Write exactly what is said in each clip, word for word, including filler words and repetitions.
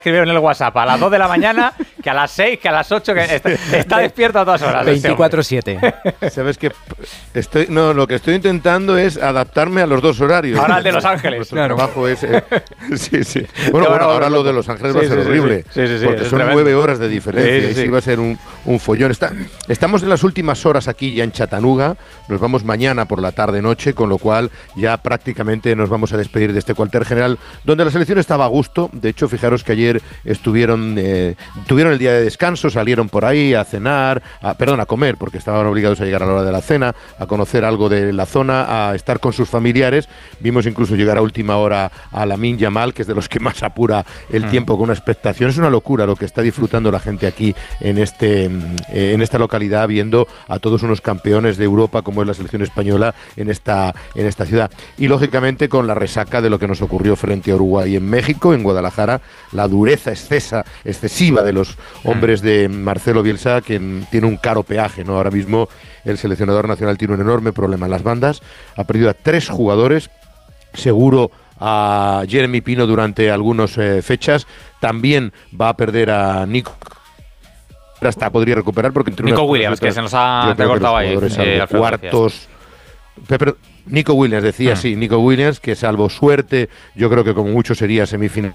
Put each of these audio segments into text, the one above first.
escribieron en el WhatsApp a las dos de la mañana, que a las seis, que a las ocho, que está, está despierto a todas horas. veinticuatro siete. ¿Sabes qué? Estoy, no, lo que estoy intentando es adaptarme a los dos horarios. Ahora el de Los Ángeles. Nuestro claro. trabajo es... Eh, sí, sí. Bueno, bueno, ahora lo de Los Ángeles sí, va a ser sí, horrible. Sí, sí, sí, porque son tremendo. nueve horas de diferencia. Sí, sí, sí. Y sí va a ser un, un follón. Está, estamos en las últimas horas aquí ya en Chattanooga. Nos vamos mañana por la tarde-noche, con lo cual ya prácticamente nos vamos a despedir de este cuartel general, donde la selección estaba a gusto. De hecho, fijaros que ayer estuvieron eh, tuvieron el día de descanso, salieron por ahí a cenar, a, perdón, a comer, porque estaban obligados a llegar a la hora de la cena, a conocer algo de la zona, a estar con sus familiares. Vimos incluso llegar a última hora a Lamine Yamal, que es de los que más apura el mm. tiempo con una expectación. Es una locura lo que está disfrutando la gente aquí en este eh, en esta localidad, viendo a todos unos campeones de Europa como es la selección española en esta en esta ciudad. Y lógicamente con la resaca de lo que nos ocurrió frente a Uruguay en México, en Guadalajara, la dureza excesa, excesiva de los hombres de Marcelo Bielsa, que tiene un caro peaje, ¿no? Ahora mismo el seleccionador nacional tiene un enorme problema en las bandas, ha perdido a tres jugadores, seguro a Jeremy Pino durante algunas eh, fechas, también va a perder a Nico, hasta podría recuperar porque entre Nico Williams, otras, que se nos ha recortado ahí, eh, cuartos. Pero Nico Williams, decía, ah. sí, Nico Williams, que salvo suerte, yo creo que como mucho sería semifinal.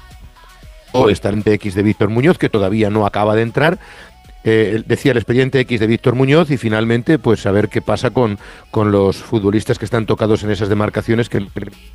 O está el X de Víctor Muñoz, que todavía no acaba de entrar. Eh, decía el expediente X de Víctor Muñoz, y finalmente, pues a ver qué pasa con, con los futbolistas que están tocados en esas demarcaciones que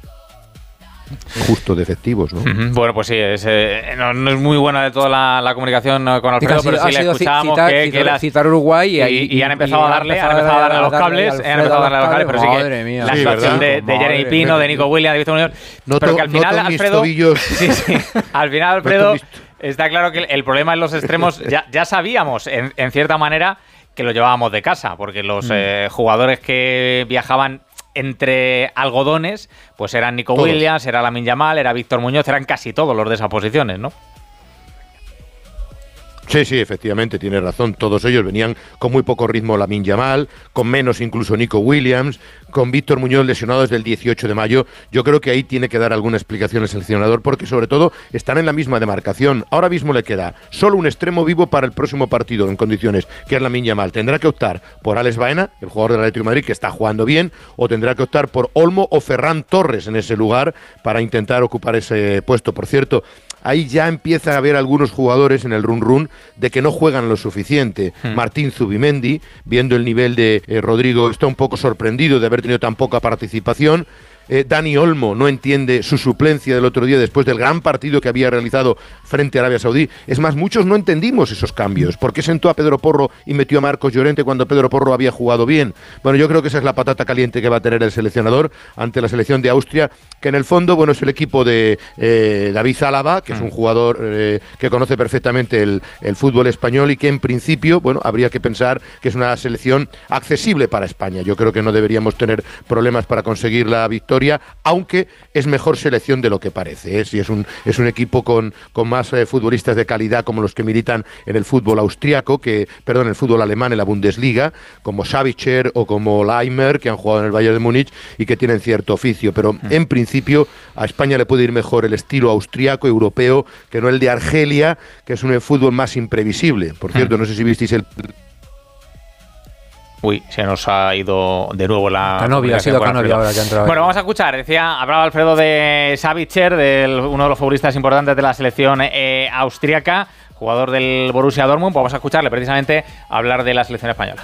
justo de efectivos, ¿no? Uh-huh. Bueno, pues sí, es, eh, no, no es muy buena de toda la, la comunicación con Alfredo, pero sí le escuchábamos citar, que, citar, que las, citar Uruguay y, y, y han empezado y a darle, han empezado a darle a los cables, han empezado a darle a los cables, pero sí que mía. la situación sí, de, de Jeremy Pino, de Nico Williams, de Víctor Muñoz, no pero que al final, no Alfredo, sí, sí, al final, Alfredo, está claro que el problema en los extremos, ya, ya sabíamos, en, en cierta manera, que lo llevábamos de casa, porque los mm. eh, jugadores que viajaban entre algodones, pues eran Nico todos. Williams, era Lamine Yamal, era Víctor Muñoz, eran casi todos los de esas posiciones, ¿no? Sí, sí, efectivamente, tiene razón. Todos ellos venían con muy poco ritmo Lamine Yamal, con menos incluso Nico Williams, con Víctor Muñoz lesionado desde el dieciocho de mayo. Yo creo que ahí tiene que dar alguna explicación el seleccionador, porque sobre todo están en la misma demarcación. Ahora mismo le queda solo un extremo vivo para el próximo partido en condiciones, que es Lamine Yamal. Tendrá que optar por Alex Baena, el jugador del Atlético de Madrid, que está jugando bien, o tendrá que optar por Olmo o Ferran Torres en ese lugar para intentar ocupar ese puesto. Por cierto, ahí ya empieza a haber algunos jugadores en el run-run de que no juegan lo suficiente. Hmm. Martín Zubimendi, viendo el nivel de eh, Rodrigo, está un poco sorprendido de haber tenido tan poca participación. Eh, Dani Olmo no entiende su suplencia del otro día después del gran partido que había realizado frente a Arabia Saudí. Es más, muchos no entendimos esos cambios. ¿Por qué sentó a Pedro Porro y metió a Marcos Llorente cuando Pedro Porro había jugado bien? Bueno, yo creo que esa es la patata caliente que va a tener el seleccionador ante la selección de Austria, que en el fondo, bueno, es el equipo de eh, David Álava, que es un jugador eh, que conoce perfectamente el, el fútbol español y que en principio, bueno, habría que pensar que es una selección accesible para España. Yo creo que no deberíamos tener problemas para conseguir la victoria, aunque es mejor selección de lo que parece, ¿eh? Si es un, es un equipo con, con más eh, futbolistas de calidad como los que militan en el fútbol austriaco, que, perdón, en el fútbol alemán, en la Bundesliga, como Savitzer o como Leimer, que han jugado en el Bayern de Múnich y que tienen cierto oficio, pero en principio a España le puede ir mejor el estilo austriaco, europeo, que no el de Argelia, que es un fútbol más imprevisible. Por cierto, no sé si visteis el... Uy, se nos ha ido de nuevo la... Canovia, ha sido Canovia ahora que ha entrado. Bueno, vamos a escuchar. Decía, hablaba Alfredo de Savitzer, de uno de los futbolistas importantes de la selección eh, austriaca, jugador del Borussia Dortmund. Pues vamos a escucharle precisamente hablar de la selección española.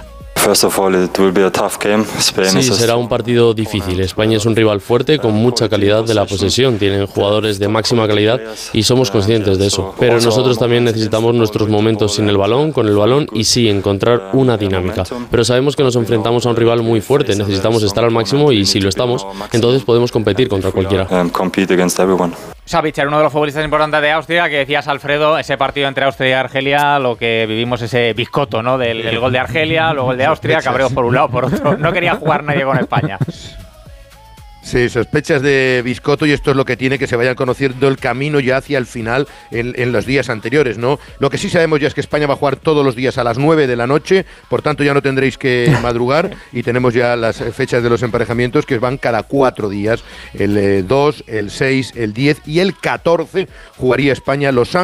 Sí, será un partido difícil. España es un rival fuerte con mucha calidad de la posesión. Tienen jugadores de máxima calidad y somos conscientes de eso. Pero nosotros también necesitamos nuestros momentos sin el balón, con el balón y sí, encontrar una dinámica. Pero sabemos que nos enfrentamos a un rival muy fuerte. Necesitamos estar al máximo y si lo estamos, entonces podemos competir contra cualquiera. Savitzer, uno de los futbolistas importantes de Austria, que decías, Alfredo, ese partido entre Austria y Argelia, lo que vivimos ese biscoto, ¿no? Del el gol de Argelia, luego el de Austria, cabreos por un lado, por otro. No quería jugar nadie con España. Sí, sospechas de Biscotto, y esto es lo que tiene que se vayan conociendo el camino ya hacia el final en, en los días anteriores, ¿no? Lo que sí sabemos ya es que España va a jugar todos los días a las nueve de la noche, por tanto ya no tendréis que madrugar, y tenemos ya las fechas de los emparejamientos que van cada cuatro días, el eh, dos, el seis, el diez y el catorce jugaría España Los Ángeles.